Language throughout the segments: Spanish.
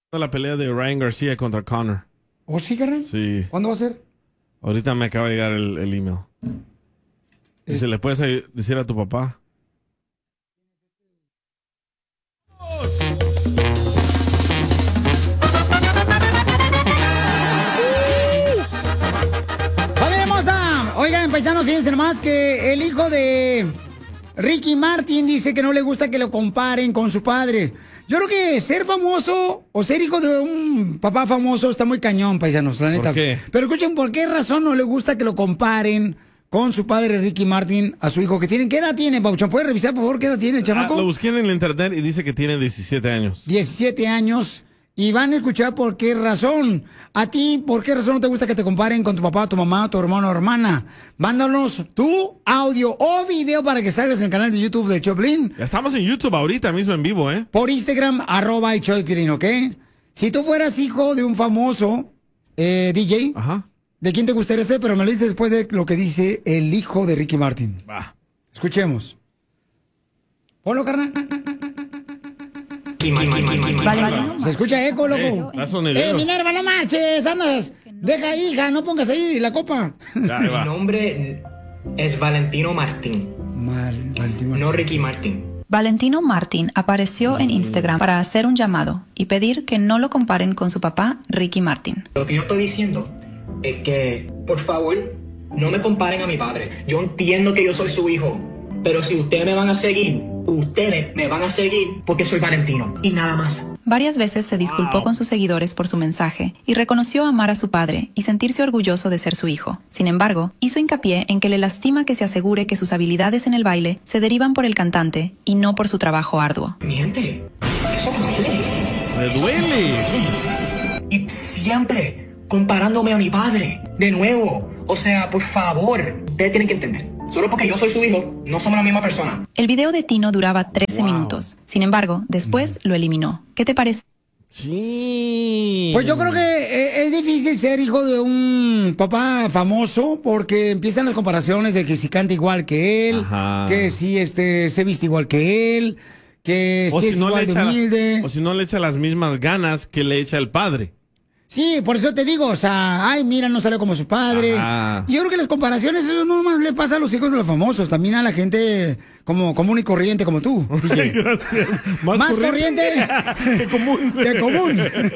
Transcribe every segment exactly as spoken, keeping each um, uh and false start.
La pelea de Ryan García contra Conor. ¿Oh, sí, carnal? Sí. ¿Cuándo va a ser? Ahorita me acaba de llegar el, el email. ¿Y se le puedes decir a tu papá? ¡Familia hermosa! Oigan, paisanos, fíjense nomás que el hijo de Ricky Martin dice que no le gusta que lo comparen con su padre. Yo creo que ser famoso o ser hijo de un papá famoso está muy cañón, paisanos, la neta. ¿Por qué? Pero escuchen, ¿por qué razón no le gusta que lo comparen con su padre Ricky Martin a su hijo que tiene? ¿Qué edad tiene, Pauchón? ¿Puedes revisar, por favor, qué edad tiene el chamaco? Ah, lo busqué en el internet y dice que tiene diecisiete años. diecisiete años. Y van a escuchar por qué razón. A ti, ¿por qué razón no te gusta que te comparen con tu papá, tu mamá, tu hermano o hermana? Mándanos tu audio o video para que salgas en el canal de YouTube de Choplin. Ya estamos en YouTube ahorita mismo en vivo, ¿eh? Por Instagram, arroba el Choplin, ¿ok? Si tú fueras hijo de un famoso eh, D J, Ajá. ¿de quién te gustaría ser? Pero me lo dices después de lo que dice el hijo de Ricky Martin. Va. Escuchemos. Ponlo, carnal. Vale. Se escucha eco, loco. Eh, that's on the Eh, video. Minerva, no marches, andas. Deja, hija, no pongas ahí la copa. Ya, ahí Mi va. nombre es Valentino Martín, Mal, Valentino Martín. no Ricky Martín. Valentino Martin apareció en Instagram para hacer un llamado y pedir que no lo comparen con su papá, Ricky Martin. Lo que yo estoy diciendo es que, por favor, no me comparen a mi padre. Yo entiendo que yo soy su hijo, pero si ustedes me van a seguir, ustedes me van a seguir porque soy Valentino y nada más. Varias veces se disculpó Wow. con sus seguidores por su mensaje y reconoció amar a su padre y sentirse orgulloso de ser su hijo. Sin embargo, hizo hincapié en que le lastima que se asegure que sus habilidades en el baile se derivan por el cantante y no por su trabajo arduo. Mi gente, eso duele. Me duele. Y siempre comparándome a mi padre. De nuevo. O sea, por favor, ustedes tienen que entender. Solo porque yo soy su hijo, no somos la misma persona. El video de Tino duraba trece Wow. minutos. Sin embargo, después lo eliminó. ¿Qué te parece? Sí. Pues yo creo que eh, es difícil ser hijo de un papá famoso porque empiezan las comparaciones de que si canta igual que él, Ajá. que si este se viste igual que él, que si es no igual le de echa, humilde. o si no le echa las mismas ganas que le echa el padre. Sí, por eso te digo, o sea, ay, mira, no sale como su padre. Ajá. Yo creo que las comparaciones, eso no más le pasa a los hijos de los famosos, también a la gente como común y corriente como tú. D J. Gracias. Más corriente que común. que común.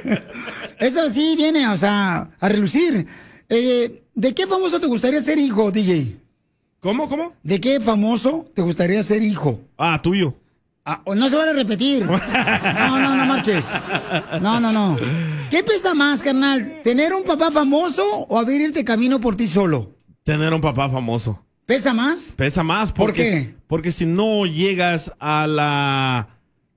Eso sí viene, o sea, a relucir. Eh, ¿De qué famoso te gustaría ser hijo, D J? ¿Cómo, cómo? ¿De qué famoso te gustaría ser hijo? Ah, tuyo. Ah, o no se vale repetir. No, no, no marches. No, no, no. ¿Qué pesa más, carnal? ¿Tener un papá famoso o abrirte camino por ti solo? Tener un papá famoso. ¿Pesa más? Pesa más porque, ¿Por qué? porque si no llegas a la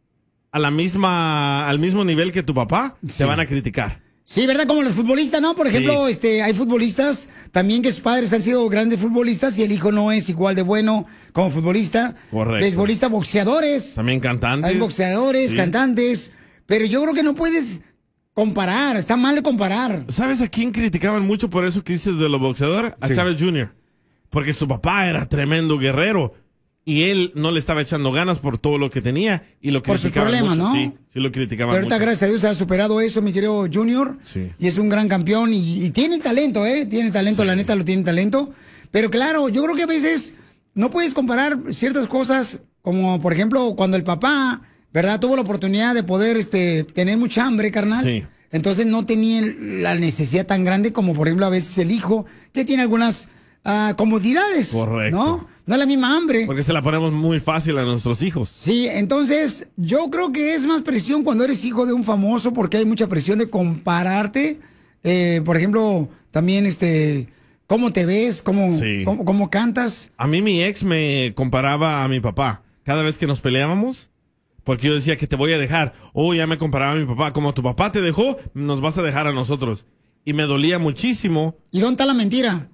a la misma al mismo nivel que tu papá, Sí. te van a criticar. Sí, ¿verdad? Como los futbolistas, ¿no? Por ejemplo, Sí. este, hay futbolistas también que sus padres han sido grandes futbolistas y el hijo no es igual de bueno como futbolista. Correcto. Beisbolistas, boxeadores. También cantantes. Hay boxeadores, Sí. cantantes. Pero yo creo que no puedes comparar. Está mal de comparar. ¿Sabes a quién criticaban mucho por eso que dices de los boxeadores? A Sí. Chávez junior Porque su papá era tremendo guerrero y él no le estaba echando ganas por todo lo que tenía y lo Por sus criticaban problemas, mucho. ¿no? Sí, sí lo criticaban Pero ahorita, mucho. gracias a Dios, ha superado eso, mi querido Junior. Sí. Y es un gran campeón y, y tiene talento, ¿eh? Tiene talento, la neta lo tiene talento. Pero claro, yo creo que a veces no puedes comparar ciertas cosas, como por ejemplo, cuando el papá, ¿verdad? Tuvo la oportunidad de poder este, tener mucha hambre, carnal. Sí. Entonces no tenía la necesidad tan grande como, por ejemplo, a veces el hijo, que tiene algunas ah, comodidades. Correcto. ¿No? No es la misma hambre. Porque se la ponemos muy fácil a nuestros hijos. Sí, entonces yo creo que es más presión cuando eres hijo de un famoso porque hay mucha presión de compararte. Eh, por ejemplo, también este, cómo te ves, cómo, Sí. cómo, cómo cantas. A mí mi ex me comparaba a mi papá cada vez que nos peleábamos. Porque yo decía que te voy a dejar. Oh, ya me comparaba a mi papá. Como tu papá te dejó, nos vas a dejar a nosotros. Y me dolía muchísimo. ¿Y dónde está la mentira?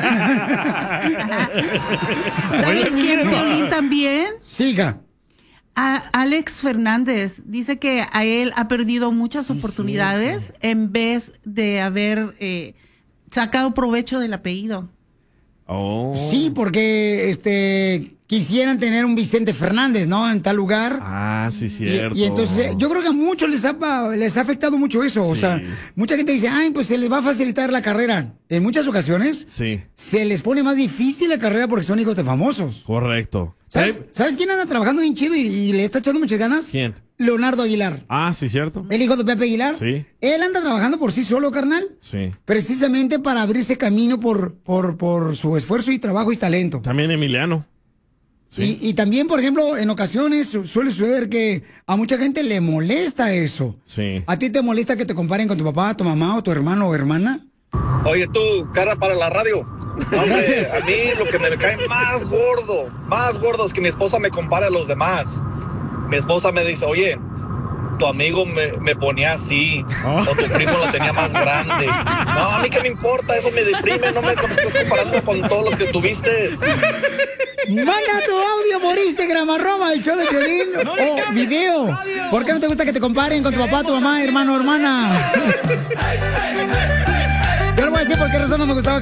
¿Sabes quién, Piolín, también? Siga. A Alex Fernández dice que a él ha perdido muchas Sí, oportunidades en vez de haber eh, sacado provecho del apellido. Oh. Sí, porque este quisieran tener un Vicente Fernández, ¿no? En tal lugar. Ah, sí, Y, cierto. y entonces, eh, yo creo que a muchos les ha, les ha afectado mucho eso. O Sí. sea, mucha gente dice, ay, pues se les va a facilitar la carrera. En muchas ocasiones, Sí, se les pone más difícil la carrera porque son hijos de famosos. correcto. ¿Sabes, ¿Sabe- ¿sabes quién anda trabajando bien chido y, y le está echando muchas ganas? ¿Quién? Leonardo Aguilar. Ah, sí, cierto. El hijo de Pepe Aguilar. Sí. Él anda trabajando por sí solo, carnal. Sí. Precisamente para abrirse camino por, por, por su esfuerzo y trabajo y talento. También Emiliano. Sí. Y, y también, por ejemplo, en ocasiones su- suele suceder que a mucha gente le molesta eso. Sí. ¿A ti te molesta que te comparen con tu papá, tu mamá o tu hermano o hermana? Oye, tú, cara para la radio. Hombre, Gracias. a mí lo que me cae más gordo, más gordo es que mi esposa me compara a los demás. Mi esposa me dice, oye, tu amigo me, me ponía así, o tu primo lo tenía más grande. No, a mí qué me importa, eso me deprime, no me estés comparando con todos los que tuviste. Manda tu audio por Instagram, arroba el show de Piolín, o video. ¿Por qué no te gusta que te comparen con tu papá, tu mamá, hermano o hermana? Yo le voy a decir por qué razón no me gustaba que